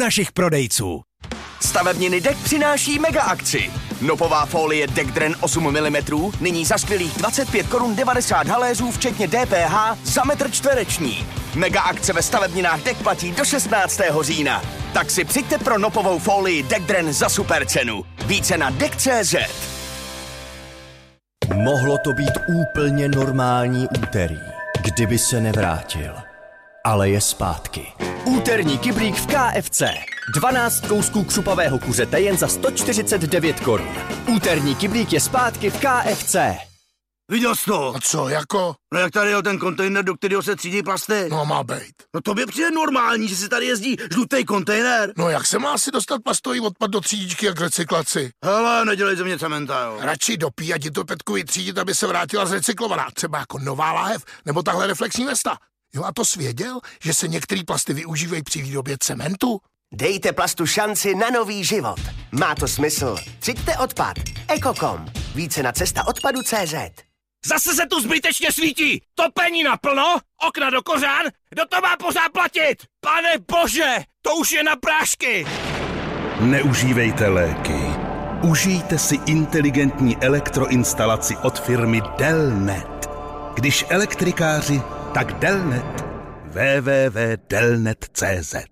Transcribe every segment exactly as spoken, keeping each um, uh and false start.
našich prodejců. Stavebniny D E K přináší mega akci. Nopová folie D E K Dren osm milimetrů nyní za skvělých dvacet pět korun devadesát haléřů včetně D P H za metr čtvereční. Mega akce ve stavebninách D E K platí do šestnáctého října. Tak si přijďte pro nopovou folii D E K Dren za super cenu. Více na D E K tečka cé zet. Mohlo to být úplně normální úterý, kdyby se nevrátil. Ale je zpátky. Úterní kyblík v K F C. dvanáct kousků křupavého kuřete jen za sto čtyřicet devět korun. Úterní kyblík je zpátky v K F C. Viděl jsi to? A co, jako? No jak tady je ten kontejner, do kterého se třídí plasty? No má bejt. No tobě přijde normální, že si tady jezdí žlutý kontejner? No jak se má asi dostat plastový odpad do třídičky a k recyklaci? Hele, nedělej ze mě cementa, jo. Radši dopí a ti to Petku vytřídit, aby se vrátila zrecyklovaná. Třeba jako nová láhev, nebo tahle reflexní vesta. Jo, a to svěděl, že se některé plasty využívají při výrobě cementu? Dejte plastu šanci na nový život. Má to smysl. Třiďte odpad. Ekokom. Více na cesta odpadu tečka cé zet. Zase se tu zbytečně svítí! Topení naplno, okna do kořán, kdo to má pořád platit? Pane bože, to už je na prášky! Neužívejte léky. Užijte si inteligentní elektroinstalaci od firmy Delnet. Když elektrikáři, tak Delnet. w w w tečka delnet tečka cé zet.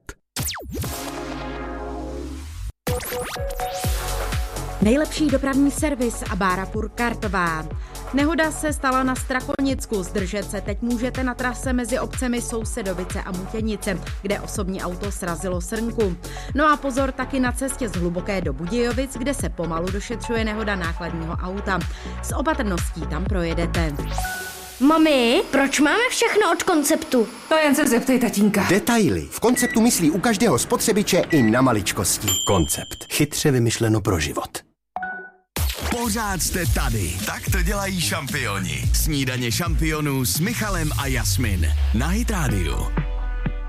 Nejlepší dopravní servis a Bárapur Kartová. Nehoda se stala na Strakonicku. Zdržet se teď můžete na trase mezi obcemi Sousedovice a Mutěnice, kde osobní auto srazilo srnku. No a pozor taky na cestě z Hluboké do Budějovic, kde se pomalu došetřuje nehoda nákladního auta. S opatrností tam projedete. Mami, proč máme všechno od Konceptu? To jen se zeptej tatínka. Detaily. V Konceptu myslí u každého spotřebiče i na maličkosti. Koncept. Chytře vymyšleno pro život. Pořád jste tady. Tak to dělají šampioni. Snídaně šampionů s Michalem a Jasmin. Na Hit Radio.